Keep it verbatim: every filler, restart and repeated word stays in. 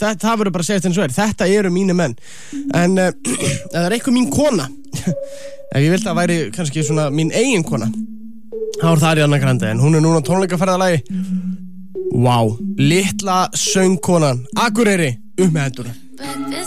það, það verður bara að segja þetta eins og er. Þetta eru mínu menn. En uh, ef það er eitthvað mín kona, ef ég vildi að væri kannski svona mín eigin kona, þá er það Ariana Grande, en hún er núna tónleikaferðalagi. Vá, wow. Litla söngkonan, Akureyri, upp með hendurna.